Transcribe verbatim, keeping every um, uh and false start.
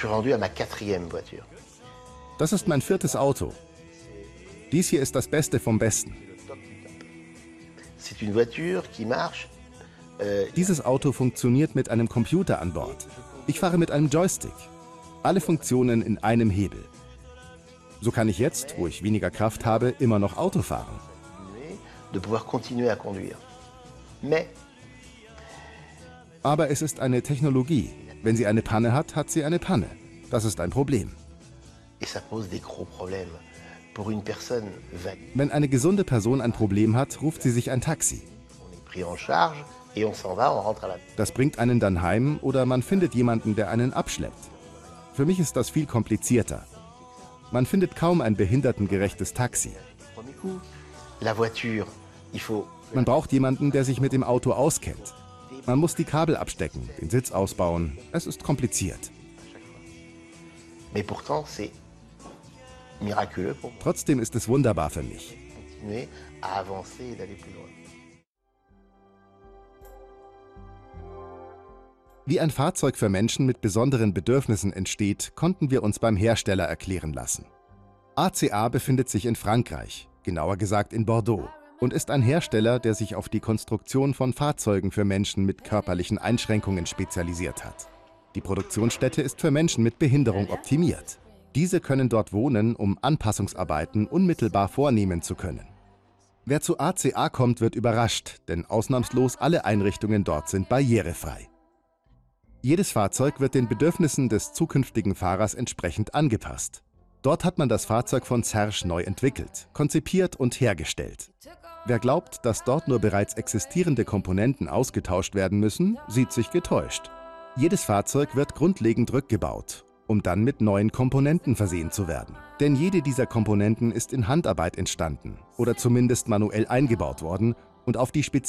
suis rendu à ma quatrième voiture. Das ist mein viertes Auto. Dies hier ist das Beste vom Besten. C'est une voiture qui marche. Euh, Dieses Auto funktioniert mit einem Computer an Bord. Ich fahre mit einem Joystick. Alle Funktionen in einem Hebel. So kann ich jetzt, wo ich weniger Kraft habe, immer noch Auto fahren. de pouvoir continuer à conduire. Mais Aber es ist eine Technologie. Wenn sie eine Panne hat, hat sie eine Panne. Das ist ein Problem. et ça pose des gros problèmes pour une personne valide. Wenn eine gesunde Person ein Problem hat, ruft sie sich ein Taxi. On est pris en charge et on s'en va, on rentre à la. Das bringt einen dann heim oder man findet jemanden, der einen abschleppt. Für mich ist das viel komplizierter. Man findet kaum ein behindertengerechtes Taxi. Premier coup, la voiture, il faut. Man braucht jemanden, der sich mit dem Auto auskennt. Man muss die Kabel abstecken, den Sitz ausbauen. Es ist kompliziert. Mais pourtant, c'est miraculeux pour moi. Trotzdem ist es wunderbar für mich. Continuer à avancer et d'aller plus loin. Wie ein Fahrzeug für Menschen mit besonderen Bedürfnissen entsteht, konnten wir uns beim Hersteller erklären lassen. A C A befindet sich in Frankreich, genauer gesagt in Bordeaux, und ist ein Hersteller, der sich auf die Konstruktion von Fahrzeugen für Menschen mit körperlichen Einschränkungen spezialisiert hat. Die Produktionsstätte ist für Menschen mit Behinderung optimiert. Diese können dort wohnen, um Anpassungsarbeiten unmittelbar vornehmen zu können. Wer zu A C A kommt, wird überrascht, denn ausnahmslos alle Einrichtungen dort sind barrierefrei. Jedes Fahrzeug wird den Bedürfnissen des zukünftigen Fahrers entsprechend angepasst. Dort hat man das Fahrzeug von Serge neu entwickelt, konzipiert und hergestellt. Wer glaubt, dass dort nur bereits existierende Komponenten ausgetauscht werden müssen, sieht sich getäuscht. Jedes Fahrzeug wird grundlegend rückgebaut, um dann mit neuen Komponenten versehen zu werden. Denn jede dieser Komponenten ist in Handarbeit entstanden oder zumindest manuell eingebaut worden und auf die speziellen